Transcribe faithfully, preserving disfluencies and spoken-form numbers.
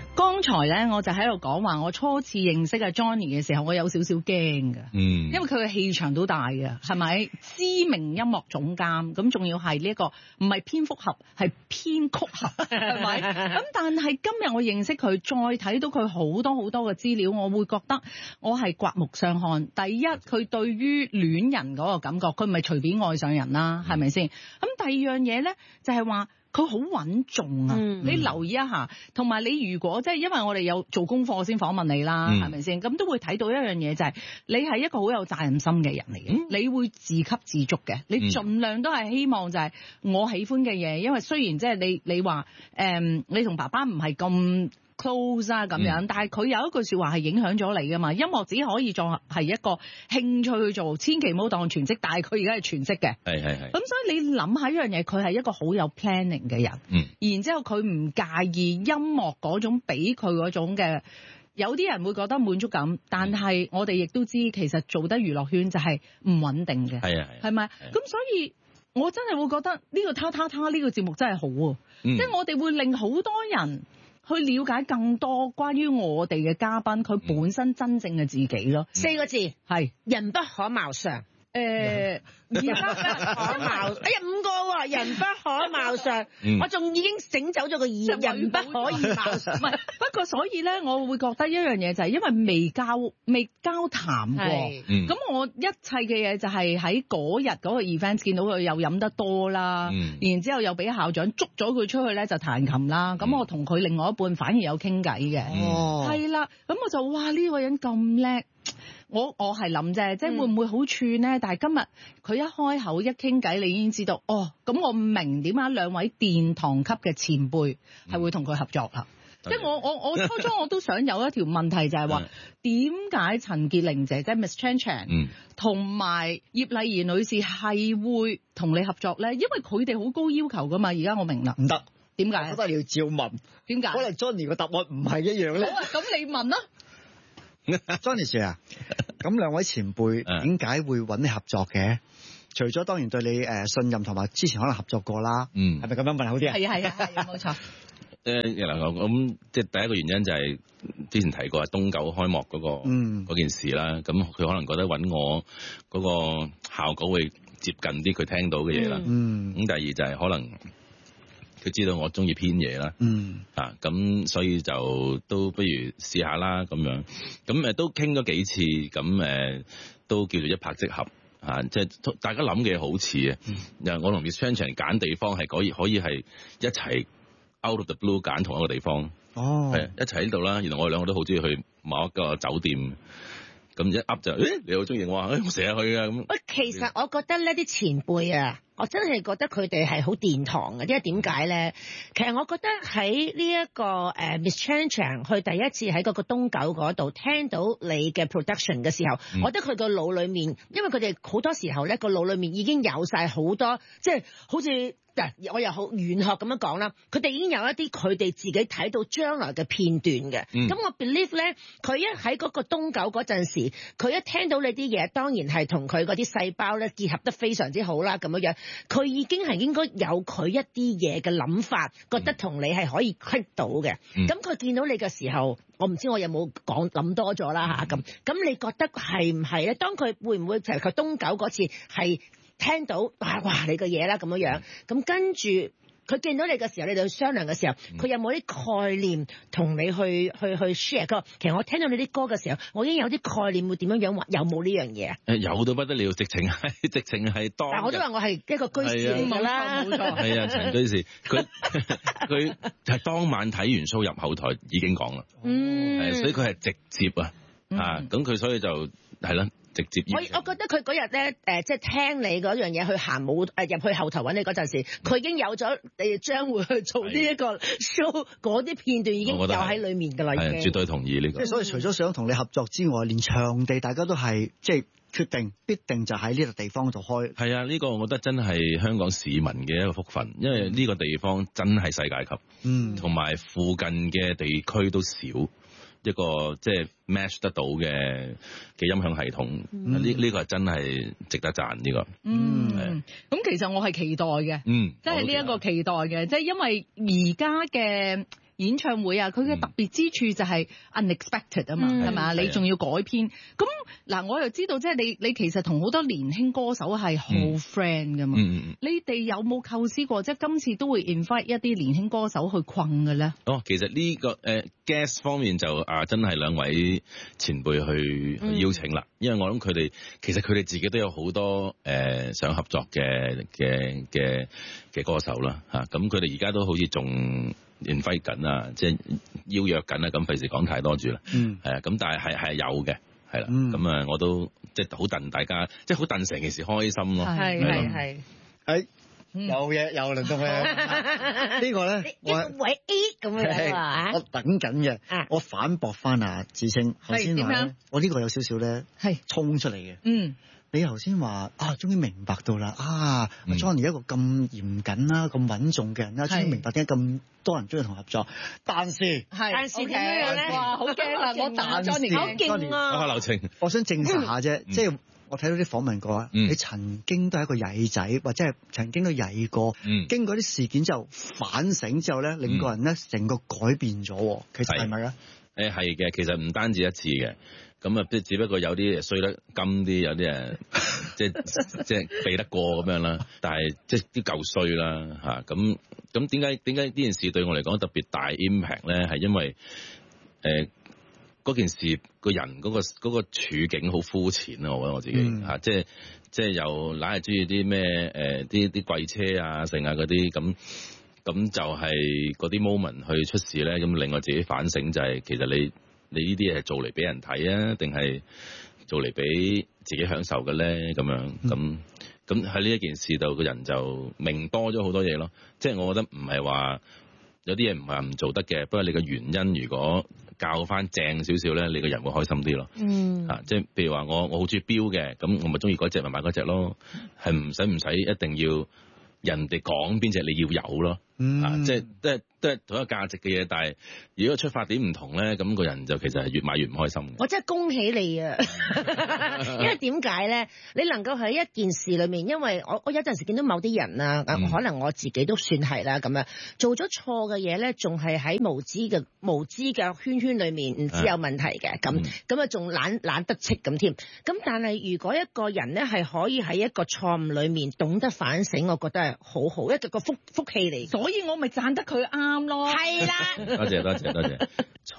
剛才咧我就喺度講話，我初次認識阿 Johnny 嘅時候，我有少少驚嘅， 嗯， 因為佢嘅氣場都大嘅，係咪？知名音樂總監，咁仲要係呢一個唔係蝙蝠俠，係編曲俠，係咪？咁但係今日我認識佢，再睇到佢好多好多嘅資料，我會覺得我係刮目相看。第一，佢對於戀人嗰個感覺，佢唔係隨便愛上人啦，係咪先？咁第二樣嘢咧，就係話。佢好穩重啊！嗯、你留意一下，同埋你如果即係因為我哋有做功課先訪問你啦，係咪先？咁都會睇到一樣嘢就係、是、你係一個好有責任心嘅人嚟嘅，嗯、你會自給自足嘅，你盡量都係希望就係我喜歡嘅嘢，因為雖然即係你你話誒、嗯，你同爸爸唔係咁 close 啊咁樣，嗯、但係佢有一句説話係影響咗你噶嘛。音樂只可以作係一個興趣去做，千祈唔好當全職。但係佢而家係全職嘅，係係係。咁所以你諗下一樣嘢，佢係一個好有 planning 嘅人。嗯。然之後佢唔介意音樂嗰種俾佢嗰種嘅，有啲人會覺得滿足感，但係我哋亦都知其實做得娛樂圈就係唔穩定嘅。係啊係。係咪？咁所以我真係會覺得呢個他他他呢個節目真係好啊！嗯、即係我哋會令好多人去了解更多關於我哋嘅嘉賓佢本身真正嘅自己咯。 四個字係是人不可貌相。誒，人不可貌，哎呀五個喎，人不可貌相，我仲已經整走咗個二，人不可以貌相。唔係， 不過所以咧，我會覺得一樣嘢就係因為未交未交談過，咁我一切嘅嘢就係喺嗰日嗰個 event 見到佢又飲得多啦，然之後又俾校長捉咗佢出去咧就彈琴啦，咁我同佢另外一半反而有傾偈嘅，係啦，咁我就哇呢個人咁叻。我我係諗啫，即係會唔會好串咧？嗯、但係今日佢一開口一傾偈，你已經知道哦。咁我唔明點解兩位殿堂級嘅前輩係會同佢合作啦。嗯、即係我我我初初我都想有一條問題就係話，點解陳潔靈姐姐 Miss Chan Chan 同埋葉麗儀女士係會同你合作咧？因為佢哋好高要求噶嘛。而家我明啦，唔得，點解？ 我覺得你要照問，點解？可能 Johnny 個答案唔係一樣咧。 好啊，咁你問啦。 Johnny Sir 啊，咁兩位前輩點解會揾你合作嘅？除咗當然對你誒信任同埋之前可能合作過啦，嗯，係咪咁樣問好啲啊？ 係啊係啊係啊，冇錯。 誒嗱，咁即係第一個原因就係之前提過係東九開幕嗰個嗯嗰件事啦。咁佢可能覺得揾我嗰個效果會接近啲佢聽到嘅嘢啦。嗯，咁第二就係可能佢知道我中意編嘢啦。嗯，啊咁所以就都不如試下啦咁樣。咁誒都傾咗幾次，咁誒都叫做一拍即合。啊，即係大家諗嘅好似啊。又、嗯、我同 Miss Chan Chan 揀地方係可以可以係一齊 out of the blue 揀同一個地方。哦，係一齊喺度啦。原來我哋兩個都好中意去某一個酒店。咁一噏就，誒你好中意我啊？誒我成日去啊咁。 喂，其實我覺得呢啲前輩啊，我真係覺得佢哋係好殿堂嘅，因為點解咧？其實我覺得喺呢一個誒、呃、Miss Chan Chan 去第一次喺嗰個東九嗰度聽到你嘅 production 嘅時候，嗯、我覺得佢個腦裡面，因為佢哋好多時候咧個腦裡面已經有晒好多，即係好似。我又好玄學咁樣講啦，佢哋已經有一啲佢哋自己睇到將來嘅片段嘅。咁、嗯、我 believe 咧，佢一喺嗰個東九嗰陣時，佢一聽到你啲嘢，當然係同佢嗰啲細胞咧結合得非常之好啦。咁樣樣，佢已經係應該有佢一啲嘢嘅諗法，覺得同你係可以 click 到嘅。咁佢、嗯、見到你嘅時候，我唔知我有冇講諗多咗啦嚇咁。咁你覺得係唔係咧？當佢會唔會其實佢東九嗰次係？聽到哇哇你個嘢啦咁樣樣，咁跟住佢見到你嘅時候，你哋去商量嘅時候，佢有冇啲概念同你去去去 share？佢話其實我聽到你啲歌嘅時候，我已經有啲概念會點樣樣，有冇呢樣嘢啊？ 誒有到不得了，直情係直情係當。但係我都話我係一個居士嚟㗎啦，冇錯。係啊，陳居士，佢佢係當晚睇完 show 入後台已經講啦，嗯，所以佢係直接啊，啊咁佢所以就係啦。直接我我覺得佢嗰日咧，誒、呃，即係聽你嗰樣嘢去行舞誒入去後台揾你嗰陣時，佢已經有咗你將會去做呢一個 show 嗰啲片段已經有喺裡面㗎啦，已經。 絕對同意呢、呢個。 即係所以除咗想同你合作之外，連場地大家都係即係決定必定就喺呢個地方度開。 係啊，呢、呢個我覺得真係香港市民嘅一個福分，因為呢個地方真係世界級，嗯，同埋附近嘅地區都少。一個即係 match 得到嘅嘅音響系統，呢呢、嗯、個係真係值得讚呢、這個。 嗯，咁是其實我係期待嘅，嗯，即係呢一個期待嘅，即係因為而家嘅演唱會啊，佢嘅特別之處就係 unexpected 啊嘛，係咪啊？你仲要改編，咁嗱，我又知道即係你你其實同好多年輕歌手係好 friend 噶嘛， 嗯、 你哋有冇構思過即係今次都會 invite 一啲年輕歌手去困嘅咧？ 哦，其實呢、呢個誒、呃、guest 方面就啊真係兩位前輩去，去邀請啦，嗯、因為我諗佢哋其實佢哋自己都有好多誒、呃、想合作嘅嘅嘅嘅歌手啦嚇，咁佢哋而家都好似仲 invite 緊啊，即係邀約緊啊，咁費事講太多住啦，嗯，係啊，咁但係係係有嘅，係啦，咁啊、嗯、我都即係好戥大家，即係好戥成件事開心咯， 係係係， 誒。有嘢有輪到嘅，呢個咧我位 A 咁樣啊， 我等緊嘅，我反駁翻阿芷菁頭先話，我呢個有少少咧係衝出嚟嘅。嗯，你頭先話啊，終於明白到啦啊 ，Johnny 一個咁嚴謹啦、咁穩重嘅人啦，終於明白點解咁多人中意同合作。但是係， 但是點樣咧？哇，好驚啦！我打 Johnny 好勁啊！ 講下流程， 我想證實下啫，即係。我睇到啲訪問過啊，嗯、你曾經都係一個曳仔，或者係曾經都曳過，嗯、經過啲事件之後反省之後咧，令個人咧成個改變咗。其實係咪咧？ 誒係嘅，其實唔單止一次嘅，咁啊，即只不過有啲衰得金啲，有啲誒即係即係避得過咁樣啦。但係即係啲舊衰啦嚇，咁咁點解點解呢件事對我嚟講特別大 impact 咧？係因為誒。呃嗰件事個人嗰個嗰個處境好膚淺啊！我覺得我自己嚇、嗯啊，即係即係又懶係中意啲咩誒啲啲貴車啊、剩啊嗰啲咁咁就係嗰啲 moment 去出事咧，咁令我自己反省就係、是、其實你你呢啲係做嚟俾人睇啊，定係做嚟俾自己享受嘅咧？咁樣咁咁喺呢一件事度，個人就明多咗好多嘢咯。即係我覺得唔係話有啲嘢唔係話唔做得嘅，不過你個原因如果教翻正少少咧，你個人會開心啲咯。嗯，嚇、啊，即係譬如話我我好中意錶嘅，咁我咪中意嗰隻咪買嗰隻咯，係唔使唔使一定要人哋講邊隻你要有咯。嗯，啊、即係即係都係同一個價值嘅嘢，但係如果出發點唔同咧，咁個人就其實係越買越唔開心嘅。 我真係恭喜你啊！因為點解咧？你能夠喺一件事裏面，因為我我有陣時見到某啲人啊，嗯、可能我自己都算係啦咁樣，做咗錯嘅嘢咧，仲係喺無知嘅無知嘅圈圈裏面，唔知有問題嘅，咁咁啊仲懶懶得戚咁添。咁但係如果一個人咧係可以喺一個錯誤裏面懂得反省，我覺得係好好，一個個福福氣嚟。 所以我咪讚得佢啱咯， 係啦， 多謝多謝多謝。